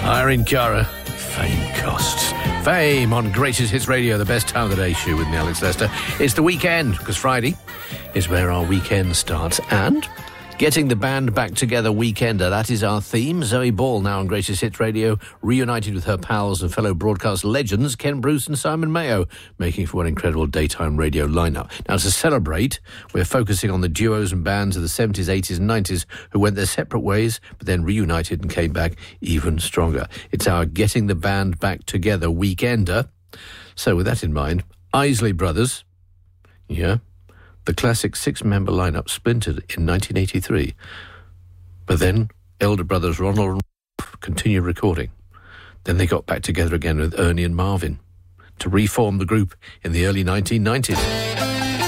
Irene Cara, Fame Costs. Fame on Greatest Hits Radio, the best time of the day show with me, Alex Lester. It's the weekend, because Friday is where our weekend starts. And getting the band back together weekender, that is our theme. Zoe Ball now on Greatest Hits Radio, reunited with her pals and fellow broadcast legends, Ken Bruce and Simon Mayo, making for an incredible daytime radio lineup. Now, to celebrate, we're focusing on the duos and bands of the 70s, 80s and 90s who went their separate ways, but then reunited and came back even stronger. It's our Getting the Band Back Together weekender. So with that in mind, Isley Brothers, the classic six-member lineup splintered in 1983. But then elder brothers Ronald and continued recording. Then they got back together again with Ernie and Marvin to reform the group in the early 1990s.